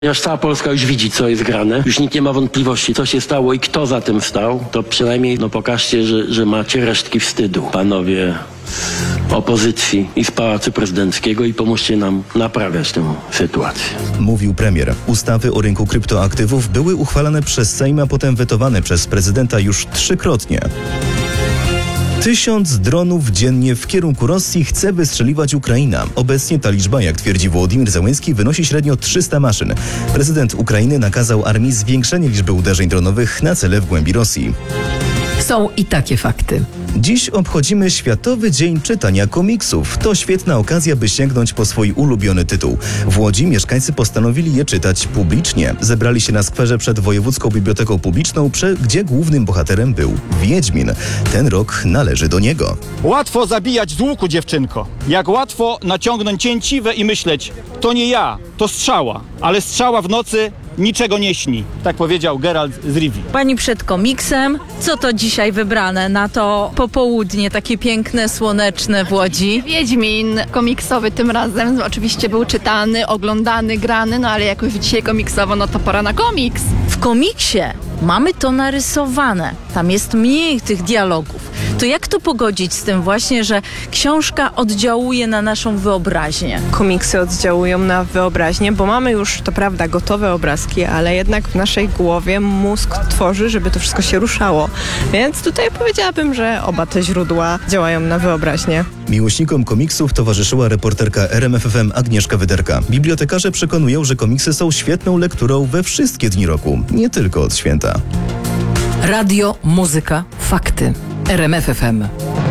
Ponieważ cała Polska już widzi, co jest grane, już nikt nie ma wątpliwości, co się stało i kto za tym stał, to przynajmniej pokażcie, że macie resztki wstydu, panowie z opozycji i z Pałacu Prezydenckiego, i pomóżcie nam naprawiać tę sytuację. Mówił premier. Ustawy o rynku kryptoaktywów były uchwalane przez Sejm, a potem wetowane przez prezydenta już 3-krotnie. 1000 dronów dziennie w kierunku Rosji chce wystrzeliwać Ukraina. Obecnie ta liczba, jak twierdzi Wołodymyr Zełenski, wynosi średnio 300 maszyn. Prezydent Ukrainy nakazał armii zwiększenie liczby uderzeń dronowych na cele w głębi Rosji. Są i takie fakty. Dziś obchodzimy Światowy Dzień Czytania Komiksów. To świetna okazja, by sięgnąć po swój ulubiony tytuł. W Łodzi mieszkańcy postanowili je czytać publicznie. Zebrali się na skwerze przed Wojewódzką Biblioteką Publiczną, gdzie głównym bohaterem był Wiedźmin. Ten rok należy do niego. Łatwo zabijać z łuku, dziewczynko. Jak łatwo naciągnąć cięciwę i myśleć, to nie ja, to strzała. Ale strzała w nocy niczego nie śni. Tak powiedział Geralt z Rivii. Pani przed komiksem. Co to dzisiaj wybrane na to popołudnie, takie piękne, słoneczne w Łodzi? Wiedźmin komiksowy tym razem oczywiście był czytany, oglądany, grany, no ale jak już dzisiaj komiksowo, no to pora na komiks. W komiksie mamy to narysowane. Tam jest mniej tych dialogów. To jak to pogodzić z tym właśnie, że książka oddziałuje na naszą wyobraźnię? Komiksy oddziałują na wyobraźnię, bo mamy już, to prawda, gotowe obrazki, ale jednak w naszej głowie mózg tworzy, żeby to wszystko się ruszało. Więc tutaj powiedziałabym, że oba te źródła działają na wyobraźnię. Miłośnikom komiksów towarzyszyła reporterka RMFFM Agnieszka Wyderka. Bibliotekarze przekonują, że komiksy są świetną lekturą we wszystkie dni roku, nie tylko od święta. Radio, muzyka, fakty. RMF FM.